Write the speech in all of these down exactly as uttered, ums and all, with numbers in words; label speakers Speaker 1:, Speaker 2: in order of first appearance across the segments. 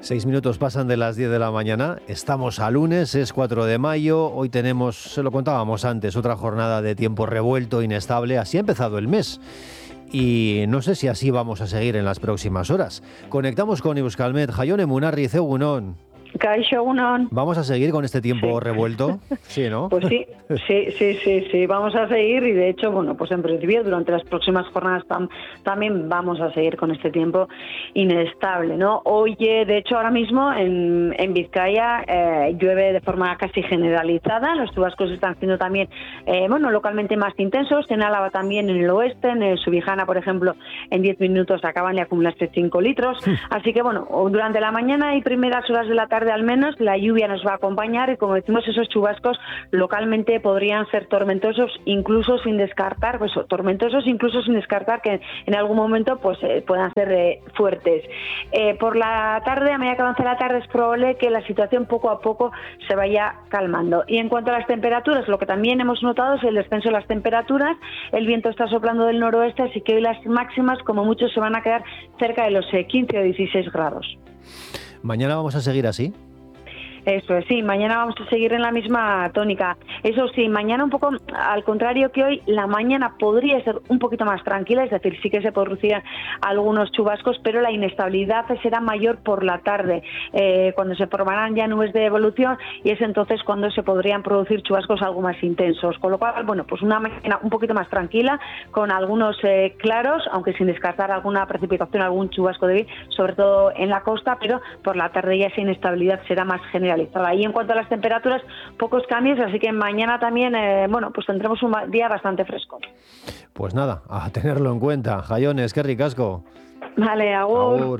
Speaker 1: Seis minutos pasan de las diez de la mañana, estamos a lunes, es cuatro de mayo, hoy tenemos, se lo contábamos antes, otra jornada de tiempo revuelto, inestable, así ha empezado el mes. Y no sé si así vamos a seguir en las próximas horas. Conectamos con Euskalmet, Jaione Emunarriz, egunon.
Speaker 2: Kaixo, egunon.
Speaker 1: ¿Vamos a seguir con este tiempo
Speaker 2: sí.
Speaker 1: revuelto? Sí, ¿no?
Speaker 2: Pues sí, sí, sí, sí, sí, vamos a seguir y de hecho, bueno, pues en principio durante las próximas jornadas tam, también vamos a seguir con este tiempo inestable, ¿no? Hoy, de hecho, ahora mismo en, en Vizcaya eh, llueve de forma casi generalizada, los chubascos están siendo también, eh, bueno, localmente más intensos, en Álava también en el oeste, en el Subijana, por ejemplo, en diez minutos acaban de acumularse cinco litros, así que, bueno, durante la mañana y primeras horas de la tarde al menos la lluvia nos va a acompañar y como decimos esos chubascos localmente podrían ser tormentosos incluso sin descartar pues tormentosos incluso sin descartar que en algún momento pues eh, puedan ser eh, fuertes. Eh, por la tarde, a medida que avance la tarde, es probable que la situación poco a poco se vaya calmando. Y en cuanto a las temperaturas, lo que también hemos notado es el descenso de las temperaturas. El viento está soplando del noroeste, así que hoy las máximas como mucho se van a quedar cerca de los eh, quince o dieciséis grados.
Speaker 1: ¿Mañana vamos a seguir así?
Speaker 2: Eso es, sí, mañana vamos a seguir en la misma tónica. Eso sí, mañana un poco al contrario que hoy, la mañana podría ser un poquito más tranquila, es decir, sí que se producirán algunos chubascos, pero la inestabilidad será mayor por la tarde, eh, cuando se formarán ya nubes de evolución y es entonces cuando se podrían producir chubascos algo más intensos. Con lo cual, bueno, pues una mañana un poquito más tranquila, con algunos eh, claros, aunque sin descartar alguna precipitación, algún chubasco débil, sobre todo en la costa, pero por la tarde ya esa inestabilidad será más general. Y en cuanto a las temperaturas, pocos cambios, así que mañana también, eh, bueno, pues tendremos un día bastante fresco.
Speaker 1: Pues nada, a tenerlo en cuenta. Jaione, es que ricasco.
Speaker 2: Vale, agur.
Speaker 1: Agur.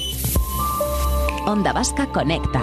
Speaker 3: Onda Vasca Conecta.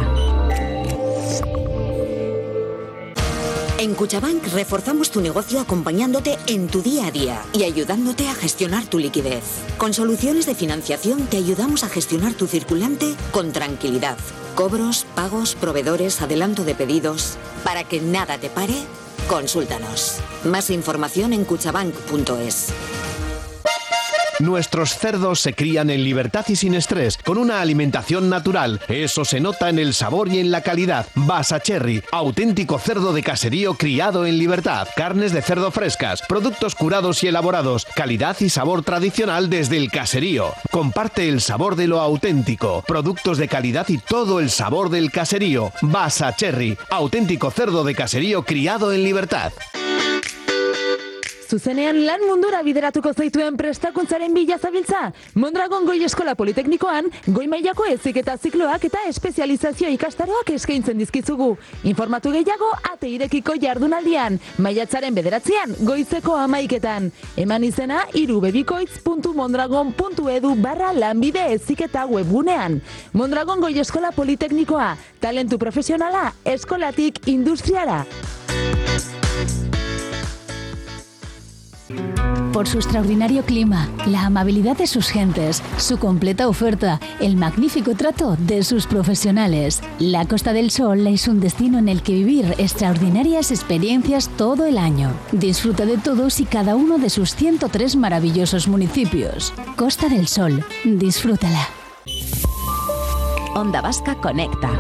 Speaker 3: En Cuchabank reforzamos tu negocio acompañándote en tu día a día y ayudándote a gestionar tu liquidez. Con soluciones de financiación te ayudamos a gestionar tu circulante con tranquilidad. Cobros, pagos, proveedores, adelanto de pedidos. Para que nada te pare, consúltanos. Más información en cuchabank punto es.
Speaker 4: Nuestros cerdos se crían en libertad y sin estrés, con una alimentación natural. Eso se nota en el sabor y en la calidad. Basacherry, auténtico cerdo de caserío criado en libertad. Carnes de cerdo frescas, productos curados y elaborados. Calidad y sabor tradicional desde el caserío. Comparte el sabor de lo auténtico. Productos de calidad y todo el sabor del caserío. Basacherry, auténtico cerdo de caserío criado en libertad.
Speaker 5: Zuzenean lan mundura bideratuko zaituen prestakuntzaren bila zabiltza? Mondragon Goi Eskola Politeknikoan, goi mailako heziketa zikloak eta espezializazio ikastaroak eskaintzen dizkizugu. Informatu gehiago ate irekiko jardunaldian, maiatzaren bederatzean, goizeko hamaiketan. Eman izena irubebikoitz puntu mondragon puntu edu barra lanbide heziketa webgunean. Mondragon Goi Eskola Politeknikoa, talentu profesionala, eskolatik industriara.
Speaker 6: Por su extraordinario clima, la amabilidad de sus gentes, su completa oferta, el magnífico trato de sus profesionales. La Costa del Sol es un destino en el que vivir extraordinarias experiencias todo el año. Disfruta de todos y cada uno de sus ciento tres maravillosos municipios. Costa del Sol, disfrútala.
Speaker 3: Onda Vasca Conecta.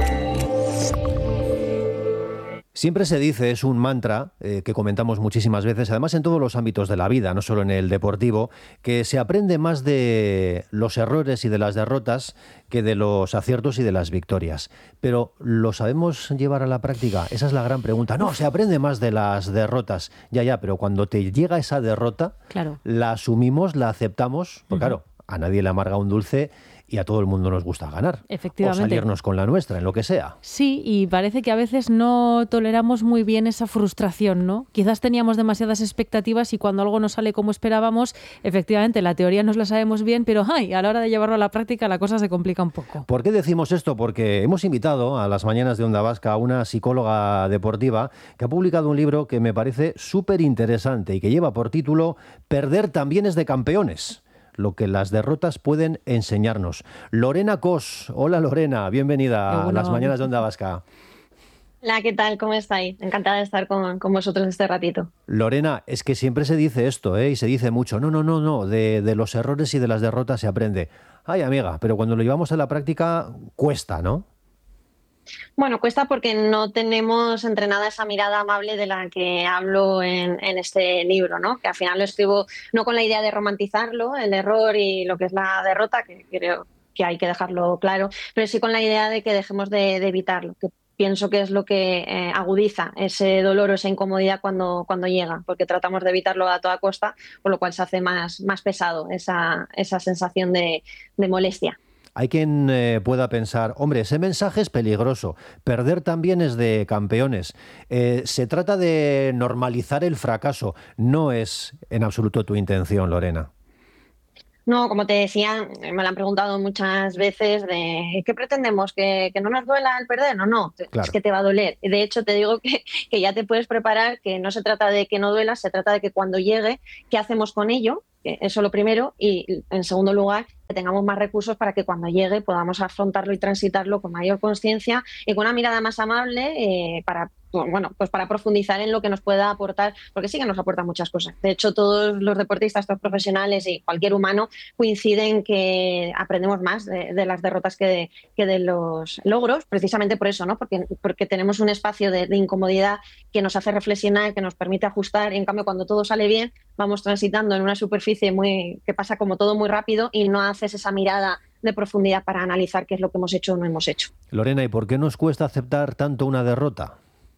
Speaker 1: Siempre se dice, es un mantra eh, que comentamos muchísimas veces, además en todos los ámbitos de la vida, no solo en el deportivo, que se aprende más de los errores y de las derrotas que de los aciertos y de las victorias. Pero ¿lo sabemos llevar a la práctica? Esa es la gran pregunta. No, se aprende más de las derrotas. Ya, ya, pero cuando te llega esa derrota,
Speaker 5: claro,
Speaker 1: la asumimos, la aceptamos, porque uh-huh. claro, a nadie le amarga un dulce y a todo el mundo nos gusta ganar.
Speaker 5: Efectivamente.
Speaker 1: O salirnos con la nuestra, en lo que sea.
Speaker 5: Sí, y parece que a veces no toleramos muy bien esa frustración, ¿no? Quizás teníamos demasiadas expectativas y cuando algo no sale como esperábamos, efectivamente, la teoría nos la sabemos bien, pero ay, a la hora de llevarlo a la práctica la cosa se complica un poco.
Speaker 1: ¿Por qué decimos esto? Porque hemos invitado a las mañanas de Onda Vasca a una psicóloga deportiva que ha publicado un libro que me parece súper interesante y que lleva por título Perder también es de campeones. Lo que las derrotas pueden enseñarnos. Lorena Cos. Hola Lorena, bienvenida a las mañanas de Onda Vasca.
Speaker 7: Hola, ¿qué tal? ¿Cómo estáis? Encantada de estar con, con vosotros este ratito.
Speaker 1: Lorena, es que siempre se dice esto, ¿eh? Y se dice mucho, no, no, no, no, de, de los errores y de las derrotas se aprende. Ay, amiga, pero cuando lo llevamos a la práctica cuesta, ¿no?
Speaker 7: Bueno, cuesta porque no tenemos entrenada esa mirada amable de la que hablo en, en este libro, ¿no? Que al final lo escribo no con la idea de romantizarlo, el error y lo que es la derrota, que creo que hay que dejarlo claro, pero sí con la idea de que dejemos de, de evitarlo, que pienso que es lo que eh, agudiza ese dolor o esa incomodidad cuando, cuando llega, porque tratamos de evitarlo a toda costa, por lo cual se hace más, más pesado esa, esa sensación de, de molestia.
Speaker 1: Hay quien eh, pueda pensar, hombre, ese mensaje es peligroso, perder también es de campeones. Eh, se trata de normalizar el fracaso, no es en absoluto tu intención, Lorena.
Speaker 7: No, como te decía, me lo han preguntado muchas veces de ¿qué pretendemos? ¿Que, que no nos duela el perder? No, no,
Speaker 1: Claro.
Speaker 7: es que te va a doler. De hecho, te digo que, que ya te puedes preparar, que no se trata de que no duela, se trata de que cuando llegue, ¿qué hacemos con ello? Eso lo primero. Y en segundo lugar, que tengamos más recursos para que cuando llegue podamos afrontarlo y transitarlo con mayor conciencia y con una mirada más amable eh, para bueno, pues para profundizar en lo que nos pueda aportar, porque sí que nos aporta muchas cosas. De hecho, todos los deportistas, todos los profesionales y cualquier humano coinciden que aprendemos más de, de las derrotas que de, que de los logros, precisamente por eso, ¿no? Porque, porque tenemos un espacio de, de incomodidad que nos hace reflexionar, que nos permite ajustar, y en cambio cuando todo sale bien, vamos transitando en una superficie muy que pasa como todo muy rápido y no haces esa mirada de profundidad para analizar qué es lo que hemos hecho o no hemos hecho.
Speaker 1: Lorena, ¿y por qué nos cuesta aceptar tanto una derrota?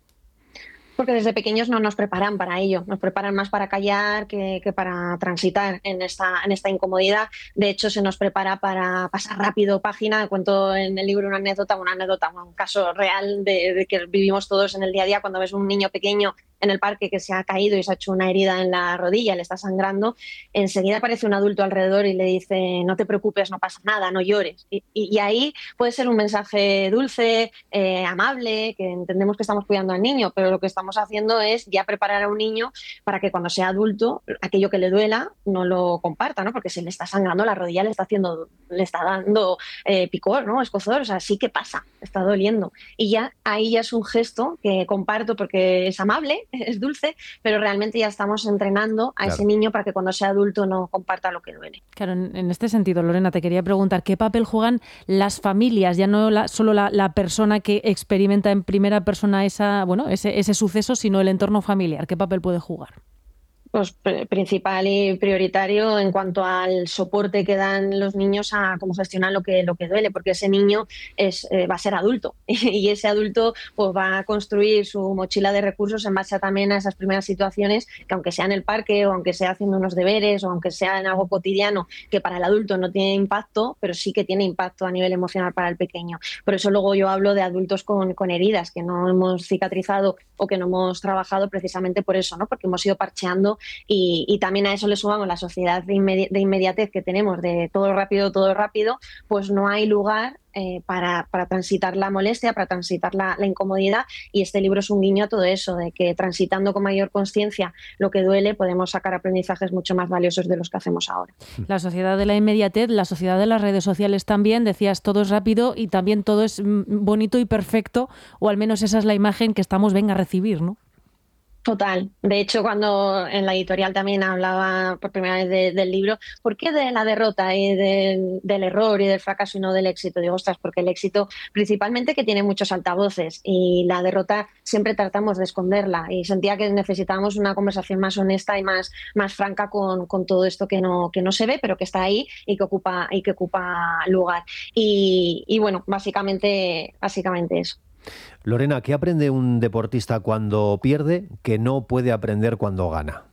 Speaker 7: Porque desde pequeños no nos preparan para ello, nos preparan más para callar que, que para transitar en esta, en esta incomodidad. De hecho, se nos prepara para pasar rápido página. Cuento en el libro una anécdota, una anécdota, un caso real de, de que vivimos todos en el día a día cuando ves un niño pequeño en el parque que se ha caído y se ha hecho una herida en la rodilla, le está sangrando, enseguida aparece un adulto alrededor y le dice no te preocupes, no pasa nada, no llores. Y, y, y ahí puede ser un mensaje dulce, eh, amable, que entendemos que estamos cuidando al niño, pero lo que estamos haciendo es ya preparar a un niño para que cuando sea adulto, aquello que le duela no lo comparta, ¿no? Porque se le está sangrando la rodilla, le está haciendo, le está dando eh, picor, ¿no? Escozor, o sea, sí que pasa, está doliendo. Y ya ahí ya es un gesto que comparto porque es amable, es dulce, pero realmente ya estamos entrenando a
Speaker 1: Claro.
Speaker 7: ese niño para que cuando sea adulto no comparta lo que duele.
Speaker 8: Claro, en, en este sentido, Lorena, te quería preguntar, ¿qué papel juegan las familias, ya no la, solo la, la persona que experimenta en primera persona esa, bueno, ese, ese suceso, sino el entorno familiar? ¿Qué papel puede jugar?
Speaker 7: Pues principal y prioritario en cuanto al soporte que dan los niños a cómo gestionar lo que, lo que duele, porque ese niño es, eh, va a ser adulto y ese adulto pues, va a construir su mochila de recursos en base a, también a esas primeras situaciones que aunque sea en el parque o aunque sea haciendo unos deberes o aunque sea en algo cotidiano que para el adulto no tiene impacto, pero sí que tiene impacto a nivel emocional para el pequeño. Por eso luego yo hablo de adultos con, con heridas que no hemos cicatrizado o que no hemos trabajado precisamente por eso, ¿no? Porque hemos ido parcheando. Y, y también a eso le sumamos la sociedad de, inmedi- de inmediatez que tenemos, de todo rápido, todo rápido, pues no hay lugar eh, para, para transitar la molestia, para transitar la, la incomodidad, y este libro es un guiño a todo eso, de que transitando con mayor conciencia lo que duele podemos sacar aprendizajes mucho más valiosos de los que hacemos ahora.
Speaker 8: La sociedad de la inmediatez, la sociedad de las redes sociales también, decías, todo es rápido y también todo es mm, bonito y perfecto, o al menos esa es la imagen que estamos, venga, a recibir, ¿no?
Speaker 7: Total. De hecho, cuando en la editorial también hablaba por primera vez de, del libro, ¿por qué de la derrota y del, del error y del fracaso y no del éxito? Digo, ostras, porque el éxito principalmente que tiene muchos altavoces y la derrota siempre tratamos de esconderla, y sentía que necesitábamos una conversación más honesta y más, más franca con, con todo esto que no, que no se ve, pero que está ahí y que ocupa, y que ocupa lugar. Y, y bueno, básicamente, básicamente eso.
Speaker 1: Lorena, ¿qué aprende un deportista cuando pierde que no puede aprender cuando gana?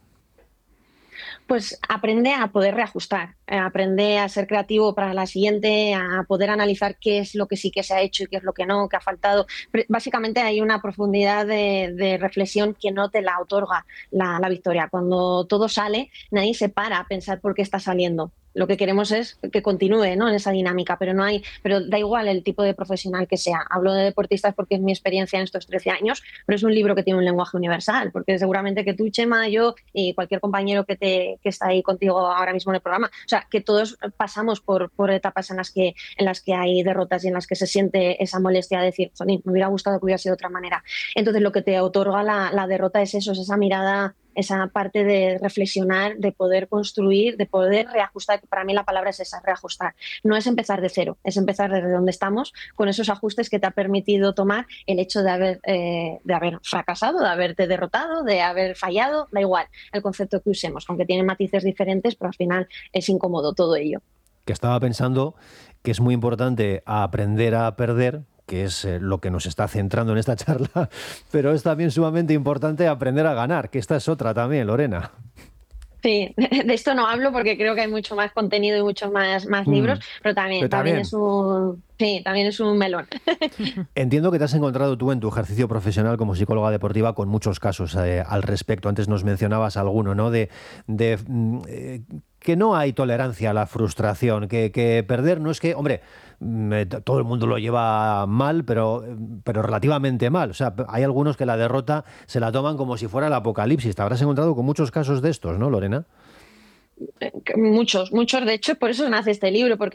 Speaker 7: Pues aprende a poder reajustar, eh, aprende a ser creativo para la siguiente, a poder analizar qué es lo que sí que se ha hecho y qué es lo que no, qué ha faltado. Pero básicamente hay una profundidad de, de reflexión que no te la otorga la, la victoria. Cuando todo sale, nadie se para a pensar por qué está saliendo. Lo que queremos es que continúe, ¿no?, en esa dinámica, pero no hay, pero da igual el tipo de profesional que sea. Hablo de deportistas porque es mi experiencia en estos trece años, pero es un libro que tiene un lenguaje universal, porque seguramente que tú, Chema, yo y cualquier compañero que, te, que está ahí contigo ahora mismo en el programa, o sea, que todos pasamos por, por etapas en las, que, en las que hay derrotas y en las que se siente esa molestia de decir, me hubiera gustado que hubiera sido de otra manera. Entonces, lo que te otorga la, la derrota es eso, es esa mirada, esa parte de reflexionar, de poder construir, de poder reajustar, que para mí la palabra es esa, reajustar. No es empezar de cero, es empezar desde donde estamos, con esos ajustes que te ha permitido tomar el hecho de haber, eh, de haber fracasado, de haberte derrotado, de haber fallado, da igual el concepto que usemos, aunque tiene matices diferentes, pero al final es incómodo todo ello.
Speaker 1: Que estaba pensando que es muy importante aprender a perder, que es eh, lo que nos está centrando en esta charla, pero es también sumamente importante aprender a ganar, que esta es otra también, Lorena.
Speaker 7: Sí, de esto no hablo porque creo que hay mucho más contenido y muchos más, más mm. libros, pero también, pero también. también es un... Sí, también es un melón.
Speaker 1: Entiendo que te has encontrado tú en tu ejercicio profesional como psicóloga deportiva con muchos casos eh, al respecto. Antes nos mencionabas alguno, ¿no? De, de eh, que no hay tolerancia a la frustración, que, que perder no es que, hombre, eh, todo el mundo lo lleva mal, pero, pero relativamente mal. O sea, hay algunos que la derrota se la toman como si fuera el apocalipsis. Te habrás encontrado con muchos casos de estos, ¿no, Lorena?
Speaker 7: Muchos, muchos. De hecho, por eso nace este libro, porque